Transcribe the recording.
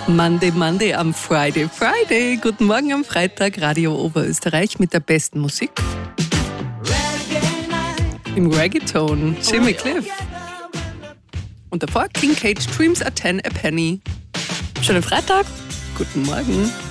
Monday am Friday. Guten Morgen am Freitag, Radio Oberösterreich mit der besten Musik. Im Reggaeton, Jimmy Cliff. Und davor King Cage, Dreams are 10 a penny. Schönen Freitag. Guten Morgen.